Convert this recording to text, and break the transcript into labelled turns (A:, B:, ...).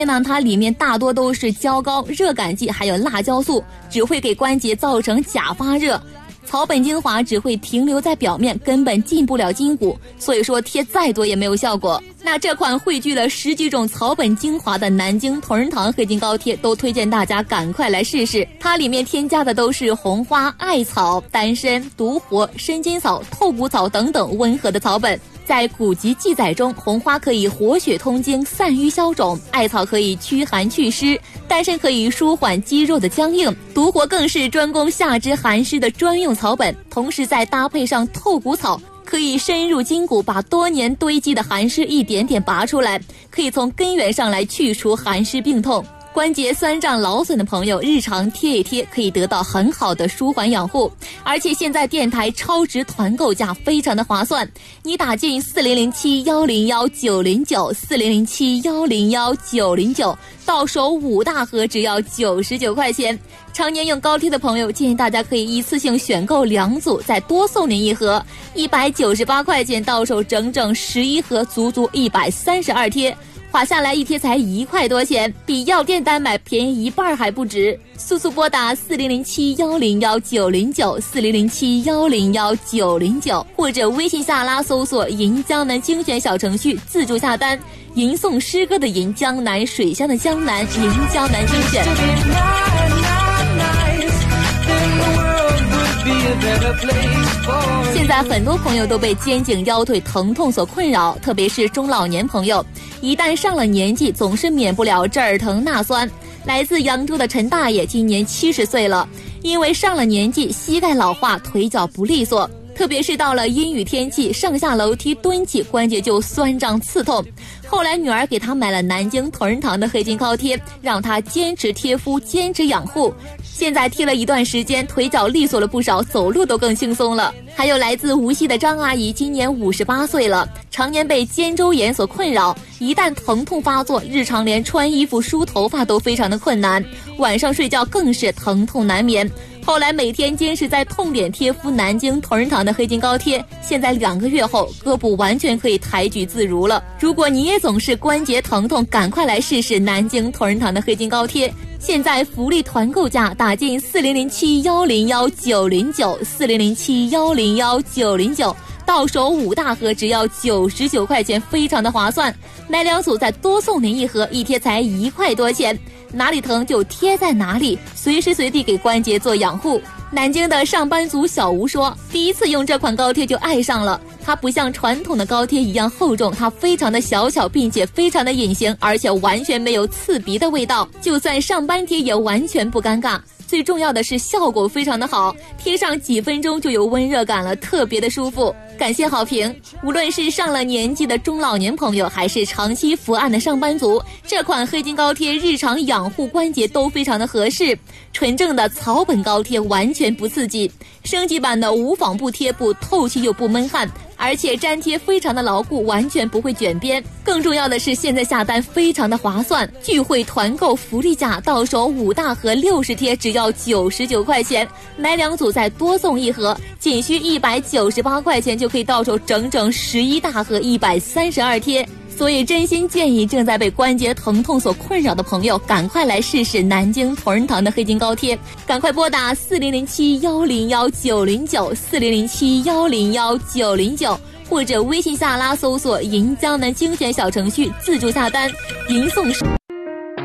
A: 它里面大多都是胶膏、热感剂还有辣椒素，只会给关节造成假发热。草本精华只会停留在表面，根本进不了筋骨，所以说贴再多也没有效果。那这款汇聚了10几种草本精华的南京同仁堂黑金膏贴，都推荐大家赶快来试试。它里面添加的都是红花、艾草、丹参、独活、生筋草、透骨草等等温和的草本。在古籍记载中，红花可以活血通经、散瘀消肿，艾草可以驱寒祛湿，丹参可以舒缓肌肉的僵硬，独活更是专攻下肢寒湿的专用草本。同时再搭配上透骨草，可以深入筋骨，把多年堆积的寒湿一点点拔出来，可以从根源上来去除寒湿病痛。关节酸胀劳损的朋友日常贴一贴，可以得到很好的舒缓养护。而且现在电台超值团购价非常的划算，你打进4007-101-909，4007-101-909，到手5大盒只要99块钱。常年用膏贴的朋友，建议大家可以一次性选购2组，再多送您1盒，198块钱到手整整11盒，足足132贴。划下来一贴才1块多钱，比药店单买便宜1半还不止。速速拨打4007-101-909，4007-101-909，或者微信下拉搜索银江南精选小程序自助下单。吟诵诗歌的吟，江南水乡的江南，银江南精选。现在很多朋友都被肩颈腰腿疼痛所困扰，特别是中老年朋友，一旦上了年纪，总是免不了这儿疼那酸。来自扬州的陈大爷今年70岁了，因为上了年纪，膝盖老化，腿脚不利索，特别是到了阴雨天气，上下楼梯蹲起关节就酸胀刺痛。后来女儿给他买了南京同仁堂的黑金膏贴，让他坚持贴敷，坚持养护。现在贴了一段时间，腿脚利索了不少，走路都更轻松了。还有来自无锡的张阿姨，今年58岁了，常年被肩周炎所困扰，一旦疼痛发作，日常连穿衣服梳头发都非常的困难，晚上睡觉更是疼痛难眠。后来每天坚持在痛点贴敷南京同仁堂的黑金膏贴，现在2个月后，胳膊完全可以抬举自如了。如果你也总是关节疼痛，赶快来试试南京同仁堂的黑金膏贴。现在福利团购价，打进4007-101-909，4007-101-909，到手5大盒只要99块钱，非常的划算。买2组再多送您1盒，一贴才1块多钱。哪里疼就贴在哪里，随时随地给关节做养护。南京的上班族小吴说，第一次用这款膏贴就爱上了。它不像传统的膏贴一样厚重，它非常的小巧，并且非常的隐形，而且完全没有刺鼻的味道，就算上班贴也完全不尴尬。最重要的是效果非常的好，贴上几分钟就有温热感了，特别的舒服。感谢好评。无论是上了年纪的中老年朋友，还是长期伏案的上班族，这款黑金膏贴日常养护关节都非常的合适。纯正的草本膏贴完全不刺激，升级版的无纺布贴布透气又不闷汗，而且粘贴非常的牢固，完全不会卷边。更重要的是现在下单非常的划算，聚会团购福利价，到手5大盒60贴只要99块钱，买2组再多送1盒，仅需198块钱就可以到手整整11大盒132贴。所以真心建议正在被关节疼痛所困扰的朋友，赶快来试试南京同仁堂的黑金膏贴，赶快拨打4007-101-909，4007-101-909，或者微信下拉搜索银江南精选小程序自助下单，吟诵